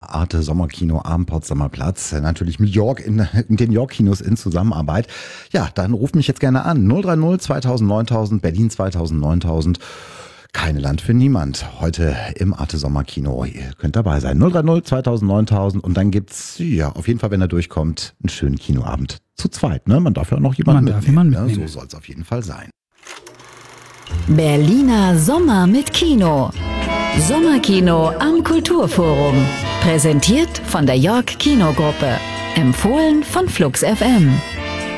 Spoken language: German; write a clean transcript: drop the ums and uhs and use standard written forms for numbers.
Arte Sommerkino am Potsdamer Platz. Natürlich mit York in den York-Kinos in Zusammenarbeit. Ja, dann ruft mich jetzt gerne an. 030 2000 9000, Berlin 2000 9000. Keine Land für niemand. Heute im Arte Sommerkino. Ihr könnt dabei sein. 030 2000 9000. Und dann gibt's, ja, auf jeden Fall, wenn er durchkommt, einen schönen Kinoabend. Zu zweit, ne? Man darf ja auch noch jemanden mitnehmen. Ja, so soll's auf jeden Fall sein. Berliner Sommer mit Kino. Sommerkino am Kulturforum. Präsentiert von der York Kinogruppe. Empfohlen von Flux FM.